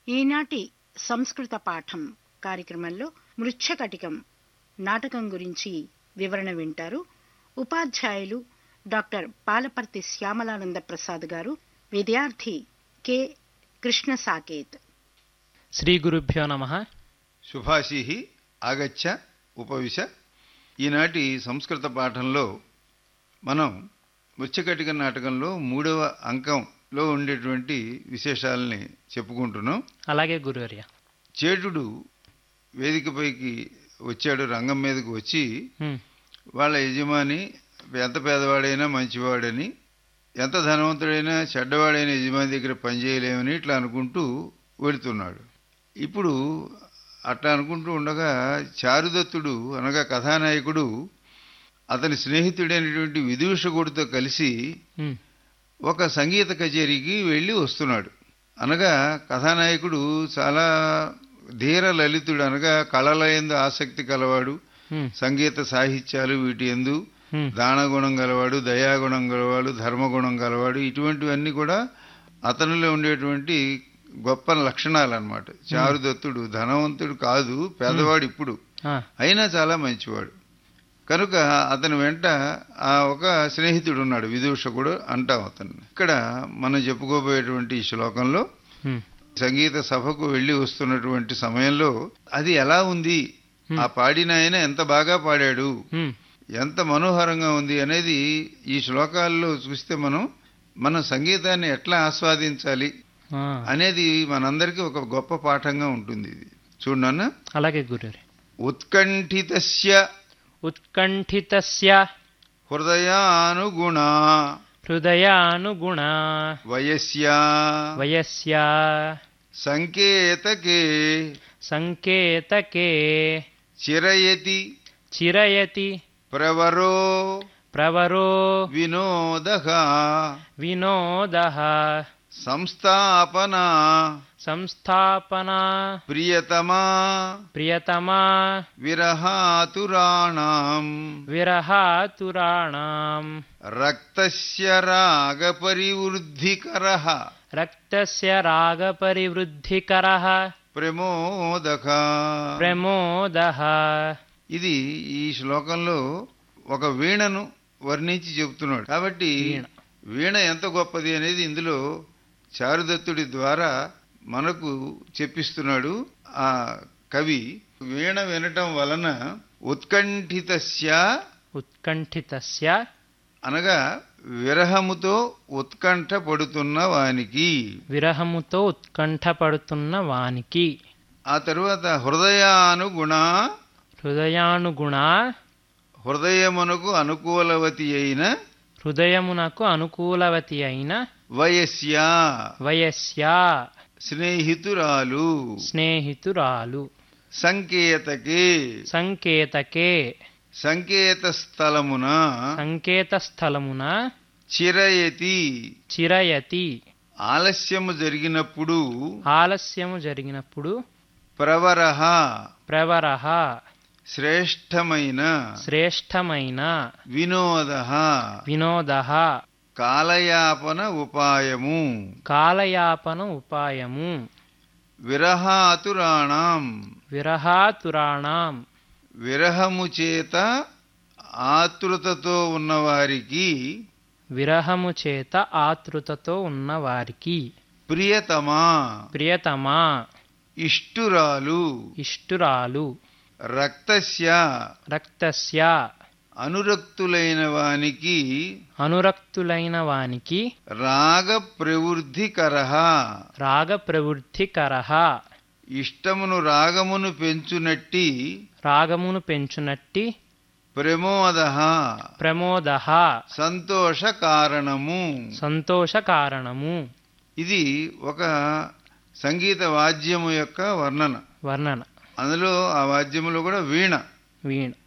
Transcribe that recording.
ఈనాటి సంస్కృత పాఠం కార్యక్రమంలో మృచ్ఛకటికం నాటకం గురించి వివరణ వింటారు. ఉపాధ్యాయులు డాక్టర్ పాలపర్తి శ్యామలానంద ప్రసాద్ గారు, విద్యార్థి కె కృష్ణ సాకేత్. శ్రీ గురుభ్యో నమః. శుభాశీః ఆగచ్చ ఉపవిశ. ఈనాటి సంస్కృత పాఠంలో మనం మృచ్ఛకటిక నాటకంలో 3వ అంకంలో ఉండేటువంటి విశేషాలని చెప్పుకుంటున్నాం. అలాగే గురువర్య. చేటుడు వేదికపైకి వచ్చాడు, రంగం మీదకి వచ్చి వాళ్ళ యజమాని ఎంత పేదవాడైనా మంచివాడని, ఎంత ధనవంతుడైనా చెడ్డవాడైన యజమాని దగ్గర పనిచేయలేమని ఇట్లా అనుకుంటూ వెళుతున్నాడు. ఇప్పుడు అట్లా అనుకుంటూ ఉండగా చారుదత్తుడు అనగా కథానాయకుడు అతని స్నేహితుడైనటువంటి విదూషకుడితో కలిసి ఒక సంగీత కచేరీకి వెళ్ళి వస్తున్నాడు. అనగా కథానాయకుడు చాలా ధీర లలితుడు, అనగా కళల యందు ఆసక్తి కలవాడు, సంగీత సాహిత్యాలు వీటి యందు దానగుణం గలవాడు, దయాగుణం గలవాడు, ధర్మగుణం గలవాడు. ఇటువంటివన్నీ కూడా అతనిలో ఉండేటువంటి గొప్ప లక్షణాలు అన్నమాట. చారుదత్తుడు ధనవంతుడు కాదు, పేదవాడు ఇప్పుడు, అయినా చాలా మంచివాడు. కనుక అతని వెంట ఒక స్నేహితుడు ఉన్నాడు, విదూషకుడు అంటాం అతన్ని. ఇక్కడ మనం చెప్పుకోబోయేటువంటి ఈ శ్లోకంలో సంగీత సభకు వెళ్ళి వస్తున్నటువంటి సమయంలో అది ఎలా ఉంది, ఆ పాడిన ఆయన ఎంత బాగా పాడాడు, ఎంత మనోహరంగా ఉంది అనేది ఈ శ్లోకాల్లో చూస్తే మనం సంగీతాన్ని ఎట్లా ఆస్వాదించాలి అనేది మనందరికీ ఒక గొప్ప పాఠంగా ఉంటుంది. ఇది చూడన్నా. అలాగే గురువర్య. ఉత్కంఠితస్య హృదయానుగుణ వయస్యా సంకేతకే చిరయతి ప్రవరో వినోదః సంస్థాపనా ప్రియతమా విరహాతురాణం రక్తస్య రాగపరివృద్ధికరః ప్రమోదః. ఇది ఈ శ్లోకంలో ఒక వీణను వర్ణించి చెబుతున్నాడు. కాబట్టి వీణ ఎంత గొప్పది అనేది ఇందులో చారుదత్తుడి ద్వారా మనకు చెప్పిస్తున్నాడు ఆ కవి. వీణ వినటం వలన ఉత్కంఠితస్య అనగా విరహముతో ఉత్కంఠ పడుతున్న వానికి, ఆ తరువాత హృదయానుగుణ హృదయమునకు అనుకూలవతి అయిన వయస్యా స్నేహితురాలు సంకేతకే సంకేత స్థలమున చిరయతి ఆలస్యము జరిగినప్పుడు ప్రవరః శ్రేష్టమైన వినోదః కాలయాపన ఉపాయము విరహాతురాణం విరహము చేత ఆతృతతో ఉన్నవారికి ప్రియతమా ఇష్టురాలు రక్తస్య అనురక్తులైన వానికి రాగ ప్రవృద్ధికరః ఇష్టమును రాగమును పెంచునట్టి ప్రమోదః సంతోషకారణము. ఇది ఒక సంగీత వాద్యము యొక్క వర్ణన. అందులో ఆ వాద్యములో కూడా వీణ